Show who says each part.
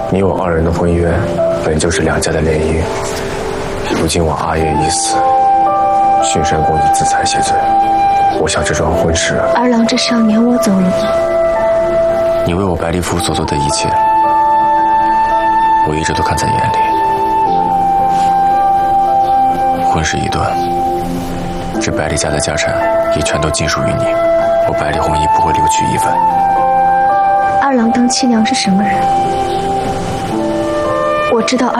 Speaker 1: 你我二人的婚约，本就是两家的联姻。如今我阿爷已死，巽山公子自裁谢罪。我想这桩婚事，
Speaker 2: 二郎这是要撵我走了吗？
Speaker 3: 你为我百里府所做的一切，我一直都看在眼里。婚事已断，这百里家的家产也全都尽属于你。我百里弘毅不会留取一分。
Speaker 2: 二郎当亲娘是什么人？我知道